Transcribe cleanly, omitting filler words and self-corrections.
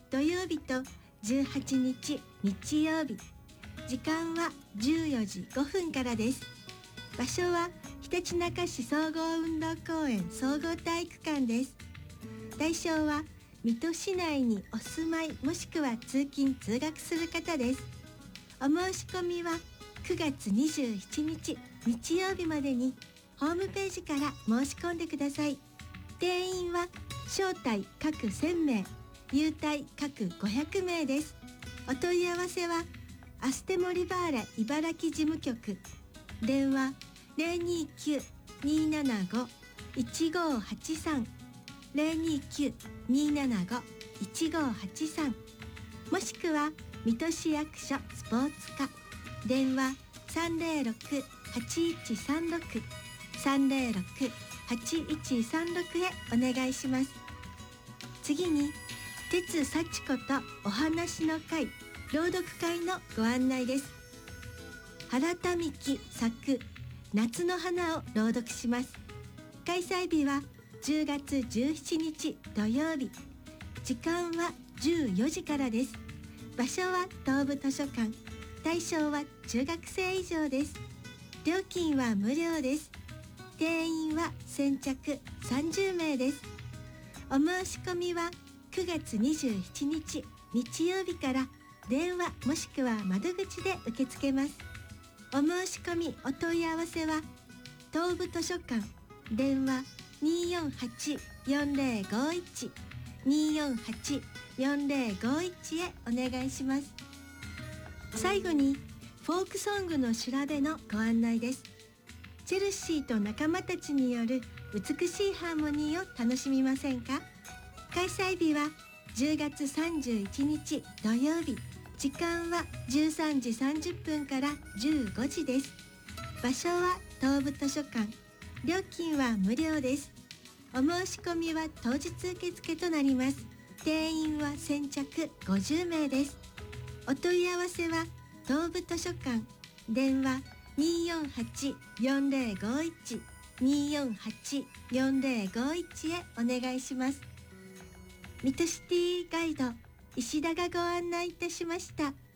土曜日と18日日曜日。時間は14時5分からです。場所はひたちなか市総合運動公園総合体育館です。対象は水戸市内にお住まいもしくは通勤通学する方です。お申し込みは9月27日日曜日までにホームページから申し込んでください。定員は招待各1000名、優待各500名です。お問い合わせはアステモリバーレ茨城事務局、電話 029-275-1583 029-275-1583 もしくは水戸市役所スポーツ課、電話 306-8136 306-8136 へお願いします。次に鉄幸子とお話の会朗読会のご案内です。原民喜作夏の花を朗読します。開催日は10月17日土曜日。時間は14時からです。場所は東部図書館。対象は中学生以上です。料金は無料です。定員は先着30名です。お申し込みは9月27日日曜日から電話もしくは窓口で受け付けます。お申し込みお問い合わせは東部図書館、電話 248-4051 248-4051 へお願いします。最後にフォークソングの調べのご案内です。チェルシーと仲間たちによる美しいハーモニーを楽しみませんか？開催日は10月31日土曜日。時間は13時30分から15時です。場所は東部図書館。料金は無料です。お申し込みは当日受付となります。定員は先着50名です。お問い合わせは東部図書館、電話 248-4051 248-4051 へお願いします。水戸シティガイド石田がご案内いたしました。